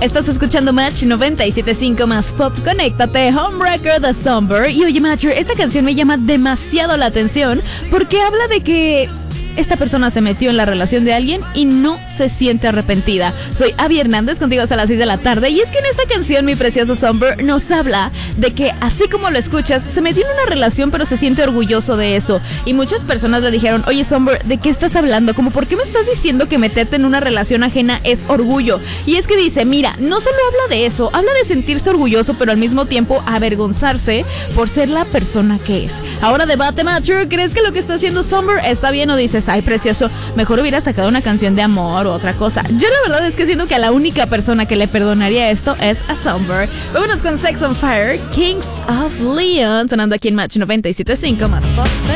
Estás escuchando Match 97.5 más pop. Conéctate, Homebreaker de Somber. Y oye, Matcher, esta canción me llama demasiado la atención porque habla de que esta persona se metió en la relación de alguien y no se siente arrepentida. Soy Abby Hernández, contigo hasta las 6 de la tarde. Y es que en esta canción, mi precioso Somber nos habla de que, así como lo escuchas, se metió en una relación pero se siente orgulloso de eso. Y muchas personas le dijeron, oye Somber, ¿de qué estás hablando? Como, ¿por qué me estás diciendo que meterte en una relación ajena es orgullo? Y es que dice, mira, no solo habla de eso, habla de sentirse orgulloso pero al mismo tiempo avergonzarse por ser la persona que es. Ahora debate, Matcher, ¿crees que lo que está haciendo Somber está bien o dices, ay, precioso, mejor hubiera sacado una canción de amor o otra cosa? Yo la verdad es que siento que a la única persona que le perdonaría esto es a Somber. Vámonos con Sex on Fire, Kings of Leon, sonando aquí en Match 97.5 más pop.